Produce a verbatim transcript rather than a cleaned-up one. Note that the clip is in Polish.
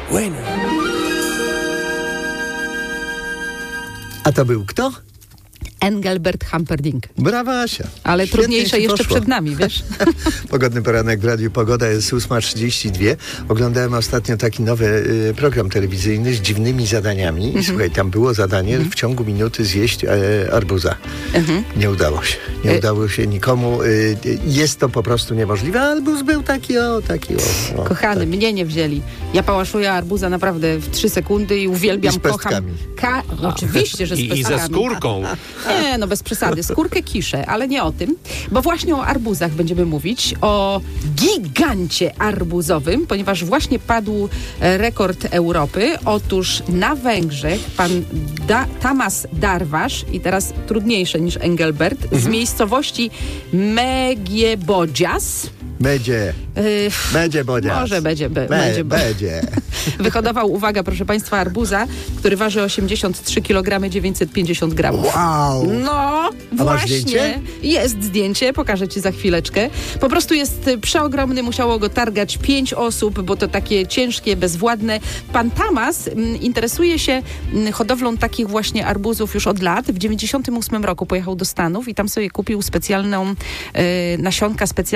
Bueno. A to był kto? Engelbert Humperdinck. Brawa, Asia. Ale Świetnie trudniejsze ci jeszcze poszło. przed nami, wiesz? Pogodny poranek w Radiu Pogoda, jest ósma trzydzieści dwa. Oglądałem ostatnio taki nowy y, program telewizyjny z dziwnymi zadaniami. I słuchaj, tam było zadanie w ciągu minuty zjeść e, arbuza. Nie udało się. Nie Y- udało się nikomu. Y, y, jest to po prostu niemożliwe. Arbuz był taki o, taki o. o Kochany, tak. mnie nie wzięli. Ja pałaszuję arbuza naprawdę w trzy sekundy i uwielbiam, I z kocham. pestkami. Ka- no, oczywiście, że z I, I pestkami. ze skórką. Nie, no bez przesady. Skórkę kiszę, ale nie o tym. Bo właśnie o arbuzach będziemy mówić. O gigancie arbuzowym, ponieważ właśnie padł e, rekord Europy. Otóż na Węgrzech pan da- Tamas Darwasz, i teraz trudniejsze niż Engelbert, Mhm. z miejscowości Megiebodzias. Będzie. y, Będzie, Bodzias. Może będzie, be, Be, będzie. Be. będzie. Wyhodował, uwaga, proszę państwa, arbuza, który waży osiemdziesiąt trzy kilogramy dziewięćset pięćdziesiąt gramów. Wow. No, masz właśnie. zdjęcie? Jest zdjęcie, pokażę ci za chwileczkę. Po prostu jest y, przeogromny, musiało go targać pięć osób, bo to takie ciężkie, bezwładne. Pan Tamas m, interesuje się m, hodowlą takich właśnie arbuzów już od lat. W dziewięćdziesiątym ósmym roku pojechał do Stanów i tam sobie kupił specjalną y, nasionka, specjalną